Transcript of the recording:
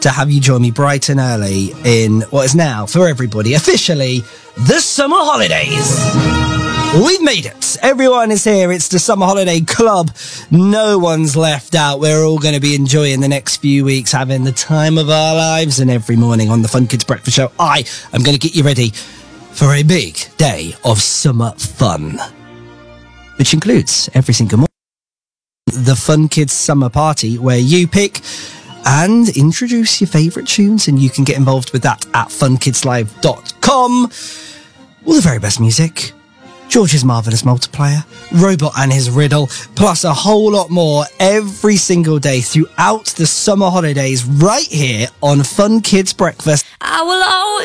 to have you join me bright and early in what is now, for everybody, officially, the summer holidays. We've made it. Everyone is here. It's the Summer Holiday Club. No one's left out. We're all going to be enjoying the next few weeks, having the time of our lives. And every morning on the Fun Kids Breakfast Show, I am going to get you ready for a big day of summer fun, which includes every single morning the Fun Kids Summer Party, where you pick and introduce your favourite tunes, and you can get involved with that at funkidslive.com. All the very best music, George's Marvellous Multiplier, Robot and His Riddle, plus a whole lot more every single day throughout the summer holidays right here on Fun Kids Breakfast. I will always